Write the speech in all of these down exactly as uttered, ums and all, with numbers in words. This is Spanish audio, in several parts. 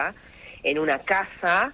en una casa.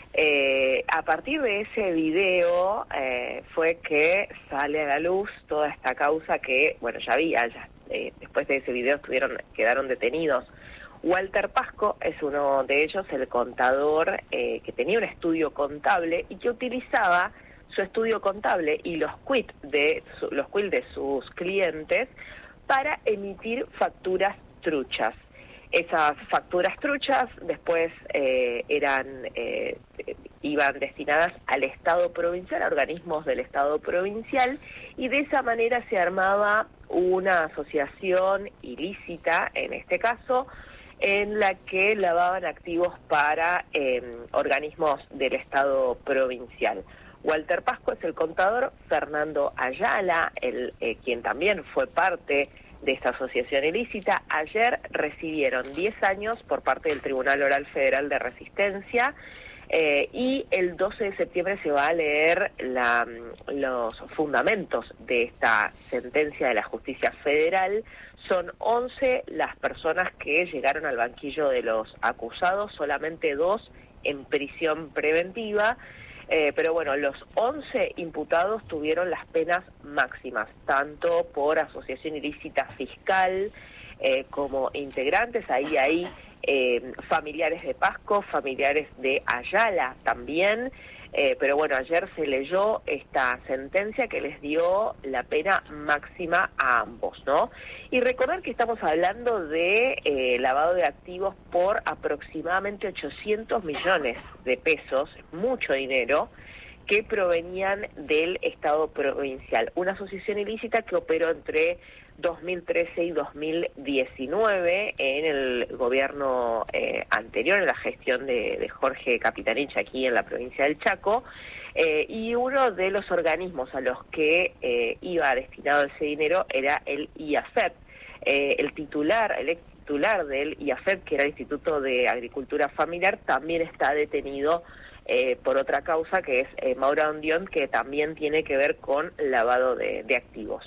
Eh, a partir de ese video eh, fue que sale a la luz toda esta causa que, bueno, ya había, ya, eh, después de ese video estuvieron, quedaron detenidos. Walter Pasco es uno de ellos, el contador eh, que tenía un estudio contable y que utilizaba su estudio contable y los quits de, su, los quits de sus clientes para emitir facturas truchas. Esas facturas truchas después eh, eran eh, iban destinadas al Estado provincial, a organismos del Estado provincial, y de esa manera se armaba una asociación ilícita, en este caso, en la que lavaban activos para eh, organismos del Estado provincial. Walter Pasco es el contador, Fernando Ayala, el, eh, quien también fue parte de esta asociación ilícita, ayer recibieron diez años por parte del Tribunal Oral Federal de Resistencia, eh, y el doce de septiembre se va a leer la, los fundamentos de esta sentencia de la justicia federal. Son once las personas que llegaron al banquillo de los acusados, solamente dos en prisión preventiva. Eh, pero bueno, los once imputados tuvieron las penas máximas, tanto por asociación ilícita fiscal eh, como integrantes. Ahí hay eh, familiares de Pasco, familiares de Ayala también. Eh, pero bueno, ayer se leyó esta sentencia que les dio la pena máxima a ambos, ¿no? Y recordar que estamos hablando de eh, lavado de activos por aproximadamente ochocientos millones de pesos, mucho dinero, que provenían del Estado provincial. Una asociación ilícita que operó entre dos mil trece y dos mil diecinueve en el gobierno eh, anterior, en la gestión de, de Jorge Capitanich aquí en la provincia del Chaco, eh, y uno de los organismos a los que eh, iba destinado ese dinero era el I A F E P. Eh, el titular, el ex titular del I A F E P, que era el Instituto de Agricultura Familiar, también está detenido eh, por otra causa, que es eh, Maura Ondión, que también tiene que ver con lavado de, de activos.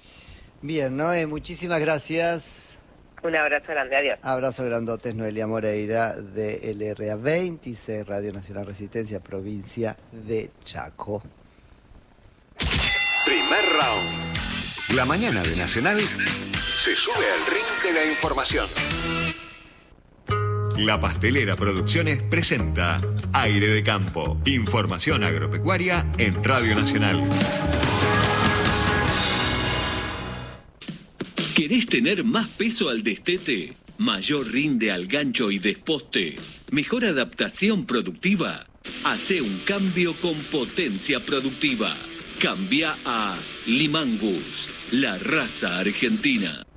Bien, Noé, muchísimas gracias. Un abrazo grande, adiós. Abrazo grandote, Noelia Moreira de L R A veintiséis, Radio Nacional Resistencia, provincia de Chaco. Primer round. La mañana de Nacional se sube al ring de la información. La Pastelera Producciones presenta Aire de Campo. Información agropecuaria en Radio Nacional. ¿Querés tener más peso al destete? ¿Mayor rinde al gancho y desposte? ¿Mejor adaptación productiva? Hacé un cambio con potencia productiva. Cambia a Limangus, la raza argentina.